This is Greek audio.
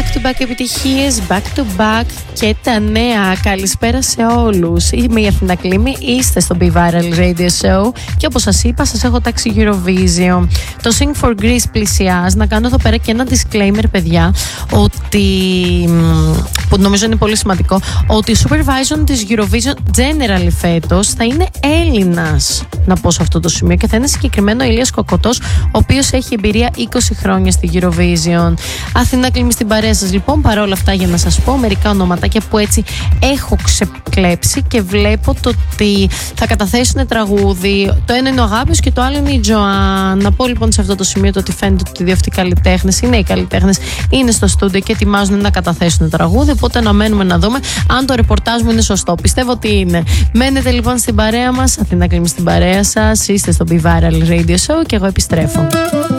back to back επιτυχίες, back to back και τα νέα. Καλησπέρα σε όλους. Είμαι η Αθηνά Κλίμη, είστε στο Be Viral Radio Show και όπως σας είπα, σας έχω τάξει Eurovision. Το Sing for Greece πλησιάζει. Να κάνω εδώ πέρα και ένα disclaimer, παιδιά, ότι, που νομίζω είναι πολύ σημαντικό, ότι ο supervisor της Eurovision generally φέτος θα είναι Έλληνας, να πω σε αυτό το σημείο, και θα είναι συγκεκριμένο ο Ηλίας Κοκοτός, ο οποίος έχει εμπειρία 20 χρόνια στη Eurovision. Αθηνά Κλίμη στην παρέα σας, λοιπόν, παρόλα αυτά, για να σας πω μερικά ονοματάκια που έτσι έχω ξεκλέψει και βλέπω το ότι θα καταθέσουν τραγούδι. Το ένα είναι ο Αγάπης και το άλλο είναι η Τζοάν. Να πω λοιπόν σε αυτό το σημείο το ότι φαίνεται ότι οι δύο αυτοί καλλιτέχνες, οι νέοι καλλιτέχνες, είναι στο στούντιο και ετοιμάζουν να καταθέσουν τραγούδι. Οπότε να μένουμε να δούμε αν το ρεπορτάζ μου είναι σωστό. Πιστεύω ότι είναι. Μένετε λοιπόν στην παρέα μας. Αθηνά Κλίμη στην παρέα σας. Είστε στο Be Viral Radio Show και εγώ επιστρέφω.